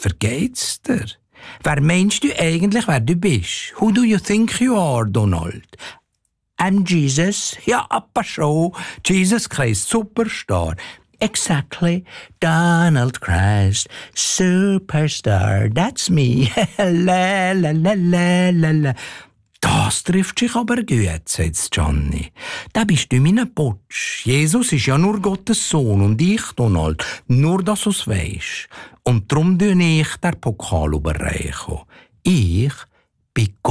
Vergeht's dir? Wer meinst du eigentlich, wer du bist? Who do you think you are, Donald? I'm Jesus. Ja, aber schon. Jesus Christ, Superstar. Exactly. Donald Christ, Superstar. That's me. La la la la la la. Das trifft sich aber gut, sagt Johnny. Da bist du mein Putsch. Jesus ist ja nur Gottes Sohn und ich, Donald, nur dass du's weisst. Und drum tue ich den Pokal überreichen. Ich bin Gott.